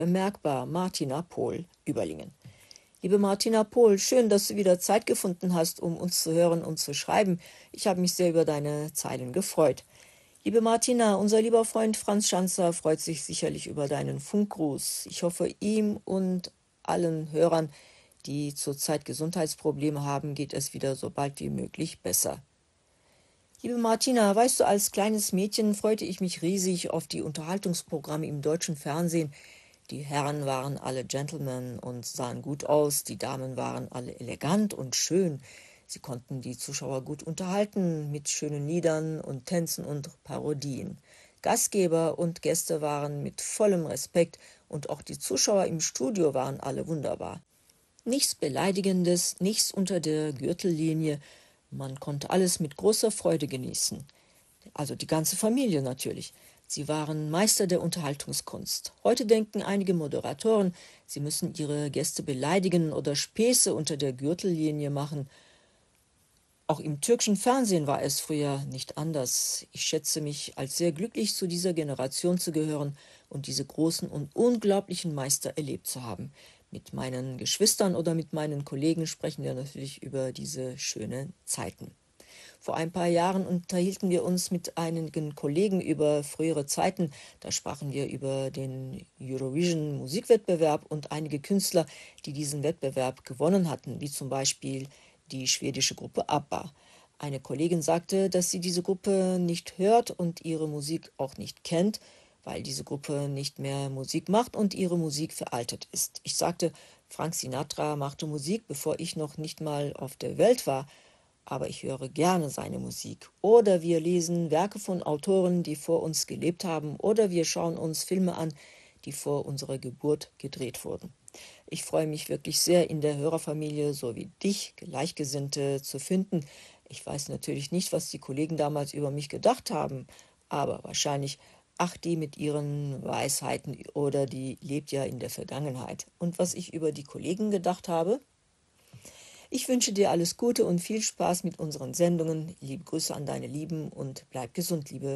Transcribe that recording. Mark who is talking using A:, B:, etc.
A: bemerkbar Martina Pohl, Überlingen. Liebe Martina Pohl, schön, dass du wieder Zeit gefunden hast, um uns zu hören und zu schreiben. Ich habe mich sehr über deine Zeilen gefreut. Liebe Martina, unser lieber Freund Franz Schanzer freut sich sicherlich über deinen Funkgruß. Ich hoffe, ihm und allen Hörern, die zurzeit Gesundheitsprobleme haben, geht es wieder so bald wie möglich besser. Liebe Martina, weißt du, als kleines Mädchen freute ich mich riesig auf die Unterhaltungsprogramme im deutschen Fernsehen. Die Herren waren alle Gentlemen und sahen gut aus, die Damen waren alle elegant und schön. Sie konnten die Zuschauer gut unterhalten mit schönen Liedern und Tänzen und Parodien. Gastgeber und Gäste waren mit vollem Respekt und auch die Zuschauer im Studio waren alle wunderbar. Nichts Beleidigendes, nichts unter der Gürtellinie. Man konnte alles mit großer Freude genießen. Also die ganze Familie natürlich. Sie waren Meister der Unterhaltungskunst. Heute denken einige Moderatoren, sie müssen ihre Gäste beleidigen oder Späße unter der Gürtellinie machen. Auch im türkischen Fernsehen war es früher nicht anders. Ich schätze mich als sehr glücklich, zu dieser Generation zu gehören und diese großen und unglaublichen Meister erlebt zu haben. Mit meinen Geschwistern oder mit meinen Kollegen sprechen wir natürlich über diese schönen Zeiten. Vor ein paar Jahren unterhielten wir uns mit einigen Kollegen über frühere Zeiten. Da sprachen wir über den Eurovision Musikwettbewerb und einige Künstler, die diesen Wettbewerb gewonnen hatten, wie zum Beispiel die schwedische Gruppe ABBA. Eine Kollegin sagte, dass sie diese Gruppe nicht hört und ihre Musik auch nicht kennt, weil diese Gruppe nicht mehr Musik macht und ihre Musik veraltet ist. Ich sagte, Frank Sinatra machte Musik, bevor ich noch nicht mal auf der Welt war, aber ich höre gerne seine Musik. Oder wir lesen Werke von Autoren, die vor uns gelebt haben, oder wir schauen uns Filme an, die vor unserer Geburt gedreht wurden. Ich freue mich wirklich sehr, in der Hörerfamilie so wie dich Gleichgesinnte zu finden. Ich weiß natürlich nicht, was die Kollegen damals über mich gedacht haben, aber wahrscheinlich, ach, die mit ihren Weisheiten oder die lebt ja in der Vergangenheit. Und was ich über die Kollegen gedacht habe? Ich wünsche dir alles Gute und viel Spaß mit unseren Sendungen. Liebe Grüße an deine Lieben und bleib gesund, liebe